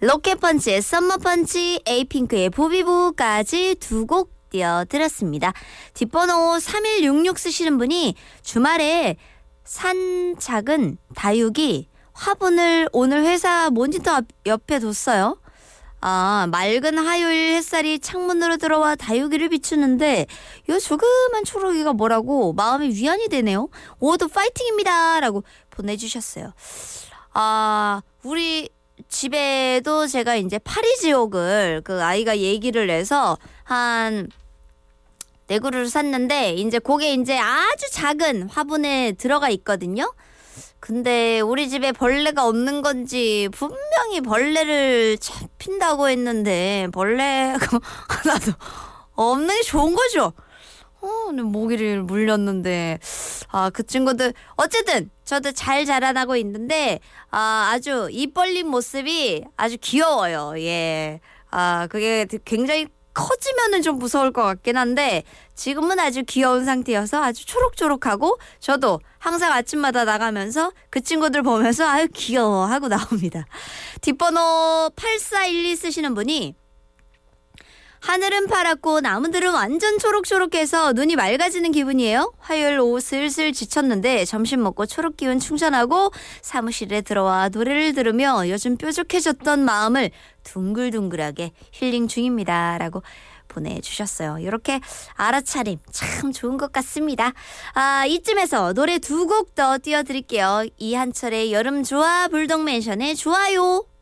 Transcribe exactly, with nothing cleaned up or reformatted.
로켓펀치의 썸머펀치, 에이핑크의 보비보까지 두 곡 띄워드렸습니다. 뒷번호 삼일육육 쓰시는 분이 주말에 산 작은 다육이 화분을 오늘 회사 모니터 앞, 옆에 뒀어요. 아, 맑은 화요일 햇살이 창문으로 들어와 다육이를 비추는데 요 조그만 초록이가 뭐라고 마음이 위안이 되네요. 오도 파이팅입니다 라고 보내주셨어요. 아, 우리 집에도 제가 이제 파리지옥을 그 아이가 얘기를 해서 한 네 그루를 샀는데 이제 그게 이제 아주 작은 화분에 들어가 있거든요. 근데 우리 집에 벌레가 없는 건지 분명히 벌레를 잡힌다고 했는데 벌레가 하나도 없는 게 좋은 거죠. 어, 모기를 물렸는데 아, 그 친구들 어쨌든 저도 잘 자라나고 있는데 아, 아주 입 벌린 모습이 아주 귀여워요. 예, 아, 그게 굉장히 커지면은 좀 무서울 것 같긴 한데 지금은 아주 귀여운 상태여서 아주 초록초록하고 저도 항상 아침마다 나가면서 그 친구들 보면서 아유 귀여워 하고 나옵니다. 뒷번호 팔사일이 쓰시는 분이 하늘은 파랗고 나무들은 완전 초록초록해서 눈이 맑아지는 기분이에요. 화요일 오후 슬슬 지쳤는데 점심 먹고 초록 기운 충전하고 사무실에 들어와 노래를 들으며 요즘 뾰족해졌던 마음을 둥글둥글하게 힐링 중입니다 라고 보내주셨어요. 이렇게 알아차림 참 좋은 것 같습니다. 아, 이쯤에서 노래 두 곡 더 띄워드릴게요. 이한철의 여름 좋아, 불독맨션의 좋아요.